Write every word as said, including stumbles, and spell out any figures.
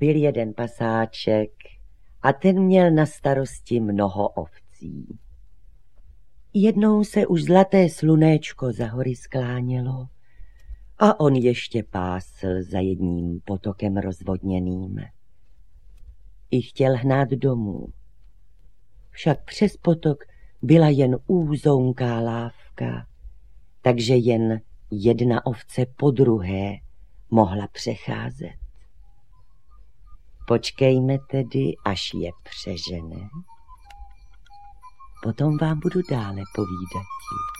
Byl jeden pasáček a ten měl na starosti mnoho ovcí. Jednou se už zlaté slunéčko za hory sklánělo a on ještě pásl za jedním potokem rozvodněným. I chtěl hnát domů. Však přes potok byla jen úzonká lávka, takže jen jedna ovce po druhé mohla přecházet. Počkejme tedy, až je přežene. Potom vám budu dále povídati.